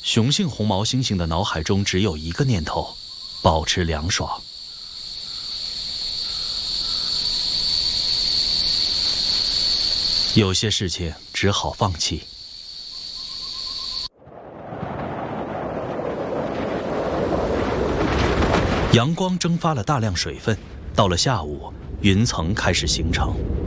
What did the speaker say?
雄性红毛猩猩的脑海中只有一个念头：保持凉爽。有些事情只好放弃。阳光蒸发了大量水分，到了下午，云层开始形成。